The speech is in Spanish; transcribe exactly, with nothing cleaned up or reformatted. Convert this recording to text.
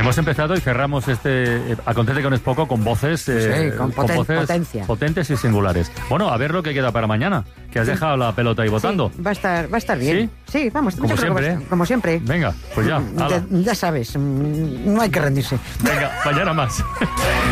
Hemos empezado y cerramos este eh, Acontece que no es poco con voces, eh, Sí, con poten- voces potencia. potentes y singulares. Bueno, a ver lo que queda para mañana, que has dejado la pelota ahí votando. Sí, va a estar, va a estar bien. ¿Sí? Sí, vamos. Como yo creo que va a siempre, estar- ¿eh? Como siempre. Venga, pues ya, Ya, hala. ya sabes, mm, no hay que rendirse. Venga, mañana más.